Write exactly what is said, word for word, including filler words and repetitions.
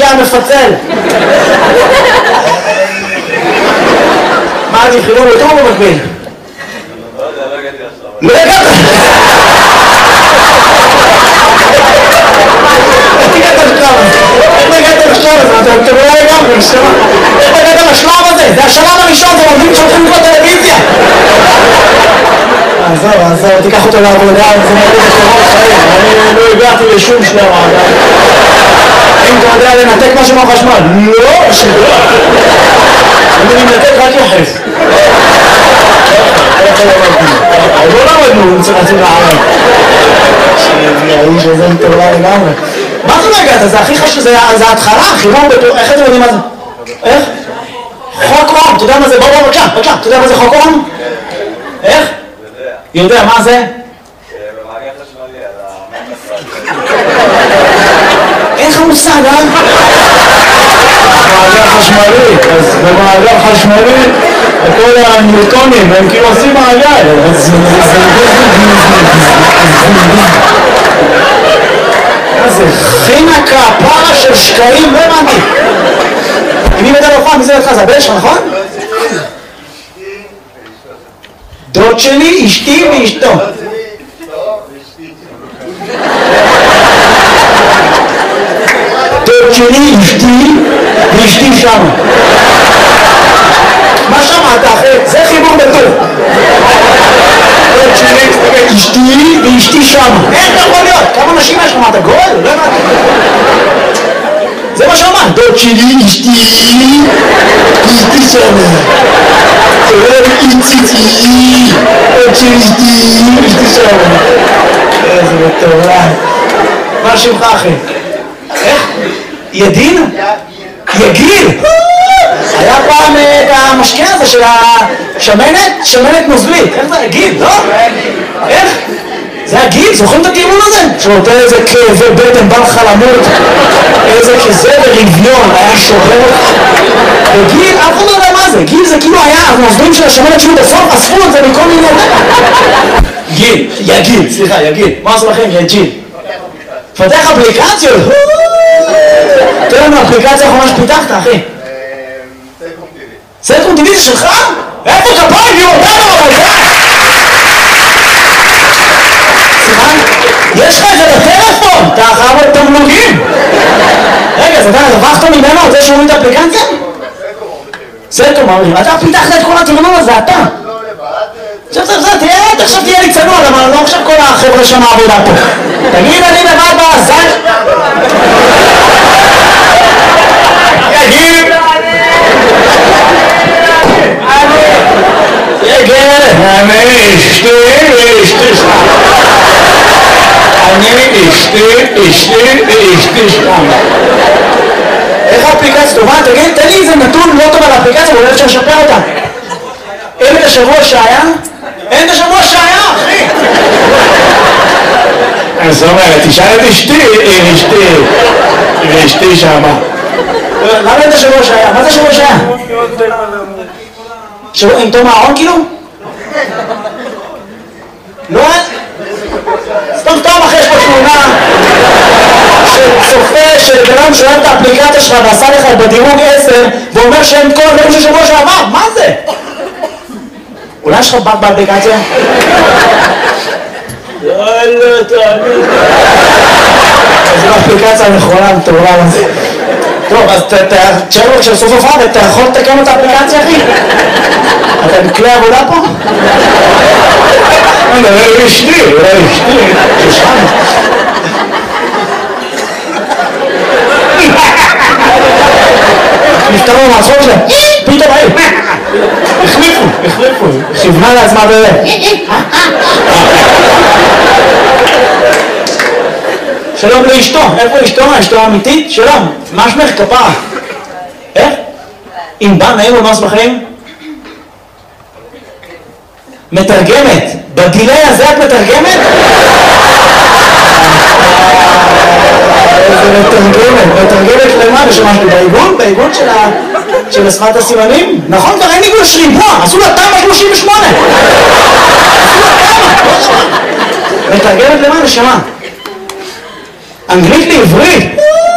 המפצל. מה, אני חילום יותר או במקביל? לא הגעת! איך הגעת לשלב הזה? איך הגעת לשלב הזה? אתם לא לגמרי, נשמה. איך הגעת לשלב הזה? זה השלב הראשון, זה מוביל שהולכים לקרוא טלוויזיה. עזוב, עזוב, תיקח אותו לעבודה, זה מוביל לקרוא חיים. אני לא הגעתי לשום שלב עדיין. אם אתה יודע לנתק משהו מהחשמל, לא, שלא. אני מנתק רק יחס. עוד לא למדנו, אם צריכים לערב. האיש הזה מטורלל לגמרי. מה זה לא הגעת? זה הכי חשוב, זה ההתחלה, חיבור בטור, איך אתם יודעים מה זה? איך? חוק אום, אתה יודע מה זה? בוא בוא בבקשה, בבקשה, אתה יודע מה זה חוק אום? איך? יודע, מה זה? במעגל חשמלי, על אין לך מושג, אה? במעגל חשמלי, אז במעגל חשמלי כל הניוטונים הם כאילו עושים מעגל. מה זה? חינקה, פרה של שקעים, לא הבנתי. מי מדבר פעם, מי זה לך? זה הבן שלך, נכון? דוד שלי, אשתי ואשתו. דוד שלי, אשתי ואשתי שם. מה שמעת אחי? זה חיבור בטוב. דוד שלי, אשתי ואשתי שם. איך אתה יכול להיות? כמה נשים יש לך? מה אתה גול? לא הבנתי. זה מה שאמרת. דוד שלי, אשתי ואשתי שם. איציצי, עוד של אשתי, אשתי שם. איזה מטורף. מה שמך אחי? איך? ידין? יגיל? היה פעם את המשקה הזה של השמנת, שמנת נוזלית. איך זה? יגיל, לא? איך? זה הגיל, זוכרים את הטיעון הזה? שנותן איזה כאבי בטן, בא לך למות, איזה כזה ברביון, היה שובר. וגיל, אף אחד לא יודע מה זה, גיל זה כאילו היה הנוזלים של השמנת שהוא בסוף, אספו את זה מכל מיני... גיל, יגיל, סליחה, יגיל, מה עשו לכם? יגיל. פתח אפליקציות? תראה לנו אפליקציה האחרונה שפיתחת, אחי. סלקום טיווי. סלקום טיווי זה שלך? איפה כפיים? היא אותנו, אבל זה... יש לך את זה בטלפון, אתה חייב את תמלוגים. רגע, אז אתה הרווחת ממנו על זה שהוא את האפליקציה? סלקום אומרים, אתה פיתחת את כל התרנון הזה, אתה. עכשיו זה, זה, תראה, עכשיו תהיה לי צנוע, אבל לא עכשיו כל החבר'ה שם העבודה פה. תגיד, אני לבד בעזל. יגיד. יגיד. אני אשתי ואשתי שם. אני אשתי, אשתי ואשתי שם. איך האפליקציה טובה? תגיד, תן לי איזה נתון לא טוב על האפליקציה, ואולי אפשר לשפר אותה. אין את השבוע שהיה? אין את השבוע שהיה, אחי! אז זאת אומרת, תשאל את אשתי, אשתי, ואשתי שמה. למה אין את השבוע שהיה? מה זה השבוע שהיה? שבוע עם תום הארון כאילו? לא היה? סתם סתם אחרי יש פה תמונה שצופה שבן שואל את האפליקציה שלך ועשה לך בדירוג עשר ואומר שאין כל דברים של שבוע שעבר, מה זה? אולי יש לך בת באפליקציה? יאללה, תאמין. זו האפליקציה הנכונה, מטורלל הזה. טוב, אז תשאר לו כשלסוף הופעה, אתה יכול לתקן את האפליקציה, אחי? אתה בכלי עבודה פה? לא, לא אשתי, לא אשתי. שושן. נפטרו מהצחוק שלהם. פתאום היו. החליפו, החליפו. כיוונה לעצמה ב... שלום לאשתו. איפה אשתו? אשתו האמיתית? שלום. מה שמך? כפרה. איך? אם בא נעים ומה שמחים? מתרגמת. בדילי הזה את מתרגמת? איזה מתרגמת. מתרגמת למה? בשמשתי בעיגון? בעיגון של שפת הסימנים? נכון, כבר אין עיגון שריבוע. עשו לה תמ"א שלושים ושמונה. עשו לה תמ"א. מתרגמת למה? נשמה. אנגלית לעברית.